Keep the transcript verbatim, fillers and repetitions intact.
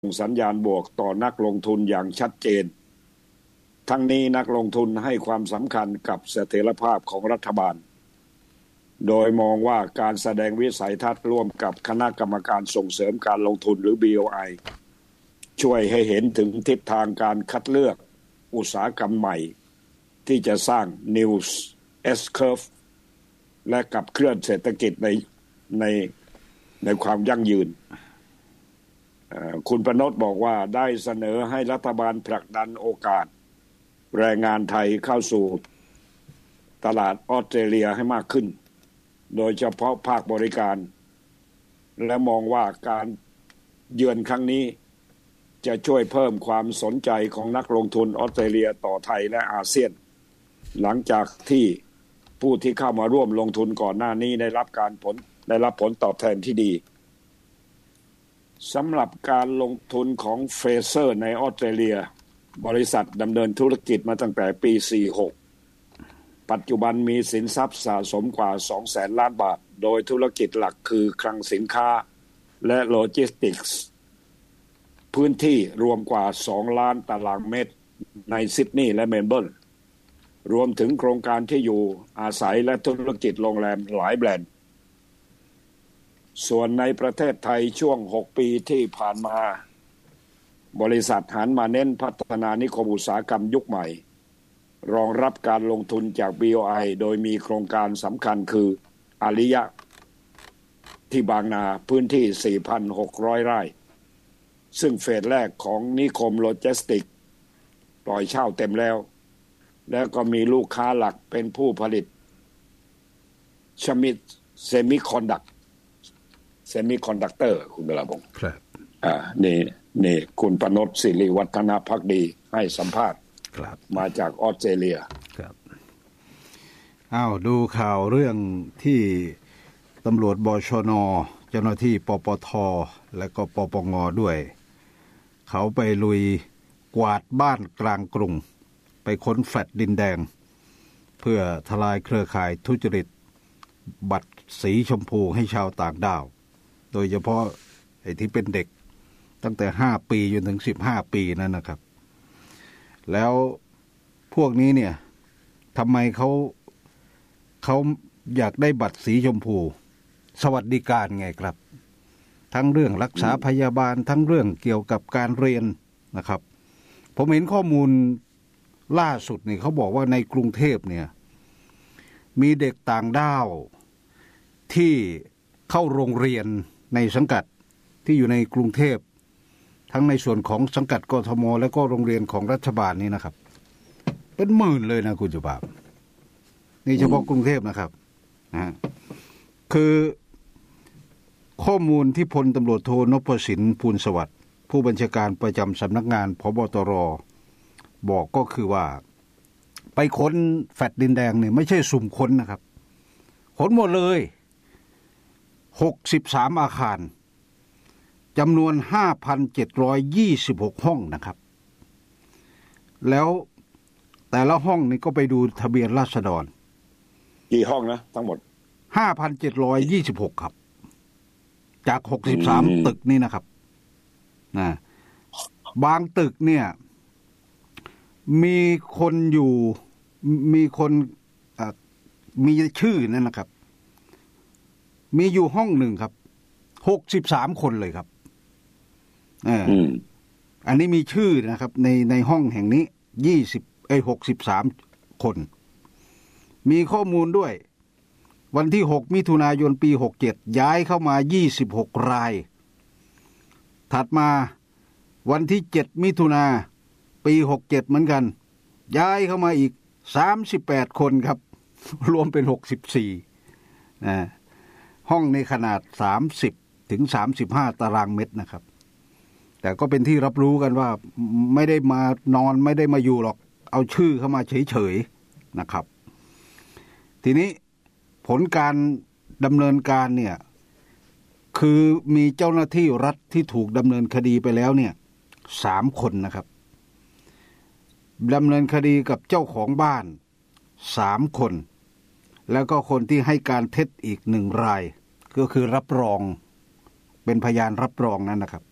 สัญญาณบวกต่อนักลงทุนอย่างชัดเจนทั้งนี้นักลงทุนให้ความสำคัญกับเสถียรภาพของรัฐบาลโดยมองว่าการแสดงวิสัยทัศน์ร่วมกับคณะกรรมการส่งเสริมการลงทุนหรือ บี โอ ไอ ช่วยให้เห็นถึงทิศทางการคัดเลือกอุตสาหกรรมใหม่ที่จะสร้าง New S-Curve และขับเคลื่อนเศรษฐกิจในในในความยั่งยืนคุณประนตบอกว่าได้เสนอให้รัฐบาลผลักดันโอกาสแรงงานไทยเข้าสู่ตลาดออสเตรเลียให้มากขึ้นโดยเฉพาะภาคบริการและมองว่าการเยือนครั้งนี้จะช่วยเพิ่มความสนใจของนักลงทุนออสเตรเลียต่อไทยและอาเซียนหลังจากที่ผู้ที่เข้ามาร่วมลงทุนก่อนหน้านี้ได้รับการผลได้รับผลตอบแทนที่ดีสำหรับการลงทุนของเฟเซอร์ในออสเตรเลียบริษัทดำเนินธุรกิจมาตั้งแต่ปีสี่สิบหกปัจจุบันมีสินทรัพย์สะสมกว่า สองแสน ล้านบาทโดยธุรกิจหลักคือคลังสินค้าและโลจิสติกส์พื้นที่รวมกว่าสองล้านตารางเมตรในซิดนีย์และเมลเบิร์นรวมถึงโครงการที่อยู่อาศัยและธุรกิจโรงแรมหลายแบรนด์ส่วนในประเทศไทยช่วงหกปีที่ผ่านมาบริษัทหันมาเน้นพัฒนานิคมอุตสาหกรรมยุคใหม่รองรับการลงทุนจาก บี โอ ไอ โดยมีโครงการสำคัญคืออาริยะที่บางนาพื้นที่ สี่พันหกร้อย ไร่ซึ่งเฟสแรกของนิคมโลจิสติกปล่อยเช่าเต็มแล้วแล้วก็มีลูกค้าหลักเป็นผู้ผลิตชมิดเซมิคอนดักเซมิคอนดักเตอร์คุณกระพงศ์ครับอ่านี่นี่คุณประนตศิริวัฒนภักดีให้สัมภาษณ์ครับมาจากออสเตรเลียครับอ้าวดูข่าวเรื่องที่ตำรวจบชน.เจ้าหน้าที่ปปท.และก็ปปง.ด้วยเขาไปลุยกวาดบ้านกลางกรุงไปค้นแฟลตดินแดงเพื่อทลายเครือข่ายทุจริตบัตรสีชมพูให้ชาวต่างด้าวโดยเฉพาะไอ้ที่เป็นเด็กตั้งแต่ห้าปีจนถึงสิบห้าปีนั่นนะครับแล้วพวกนี้เนี่ยทำไมเขาเขาอยากได้บัตรสีชมพูสวัสดิการไงครับทั้งเรื่องรักษาพยาบาลทั้งเรื่องเกี่ยวกับการเรียนนะครับผมเห็นข้อมูลล่าสุดนี่เขาบอกว่าในกรุงเทพเนี่ยมีเด็กต่างด้าวที่เข้าโรงเรียนในสังกัดที่อยู่ในกรุงเทพทั้งในส่วนของสังกัดกทมและก็โรงเรียนของรัฐบาลนี่นะครับเป็นหมื่นเลยนะคุณจุบาบนี่เฉพาะกรุงเทพนะครับนะคือข้อมูลที่พลตำรวจโทนพสินพูลสวัสดิ์ผู้บัญชาการประจำสำนักงานผบ.ตร.บอกก็คือว่าไปค้นแฟลตดินแดงเนี่ยไม่ใช่สุ่มค้นนะครับค้นหมดเลยหกสิบสามอาคารจำนวน ห้าพันเจ็ดร้อยยี่สิบหก ห้องนะครับแล้วแต่ละห้องนี่ก็ไปดูทะเบียนราษฎรกี่ห้องนะทั้งหมดห้าพันเจ็ดร้อยยี่สิบหก ครับจากหกสิบสามตึกนี่นะครับนะบางตึกเนี่ยมีคนอยู่มีคนมีชื่อนั่นนะครับมีอยู่ห้องหนึ่งครับหกสิบสามคนเลยครับเอออันนี้มีชื่อนะครับในในห้องแห่งนี้ยี่สิบเอ้ยหกสิบสามคนมีข้อมูลด้วยวันที่หกมิถุนายนปีหกสิบเจ็ดย้ายเข้ามายี่สิบหกรายถัดมาวันที่เจ็ดมิถุนาปีหกสิบเจ็ดเหมือนกันย้ายเข้ามาอีกสามสิบแปดคนครับรวมเป็นหกสิบสี่นะห้องในขนาดสามสิบถึงสามสิบห้าตารางเมตรนะครับแต่ก็เป็นที่รับรู้กันว่าไม่ได้มานอนไม่ได้มาอยู่หรอกเอาชื่อเข้ามาเฉยๆนะครับทีนี้ผลการดำเนินการเนี่ยคือมีเจ้าหน้าที่รัฐที่ถูกดำเนินคดีไปแล้วเนี่ยสามคนนะครับดำเนินคดีกับเจ้าของบ้านสามคนแล้วก็คนที่ให้การเท็จอีกหนึ่งรายก็คือรับรองเป็นพยานรับรองนั่นนะครับ